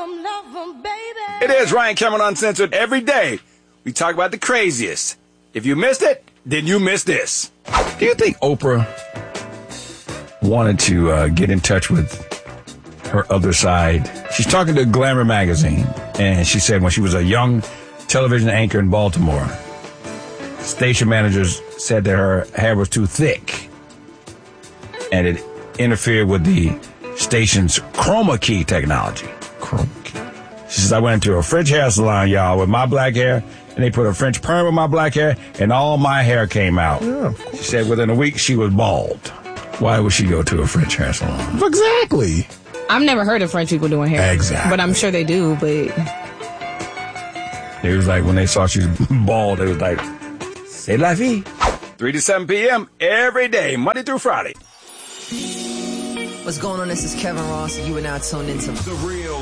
It is Ryan Cameron Uncensored. Every day, we talk about the craziest. If you missed it, then you missed this. Do you think Oprah wanted to get in touch with her other side? She's talking to Glamour magazine, and she said when she was a young television anchor in Baltimore, station managers said that her hair was too thick, and it interfered with the station's chroma key technology. Chroma key. She says, I went into a French hair salon, y'all, with my black hair, and they put a French perm in my black hair, and all my hair came out. Yeah, she said within a week she was bald. Why would she go to a French hair salon? Exactly. I've never heard of French people doing hair. Exactly. But I'm sure they do, but... It was like when they saw she was bald, it was like, c'est la vie. 3 to 7 p.m. every day, Monday through Friday. What's going on? This is Kevin Ross. You are now tuned into The Real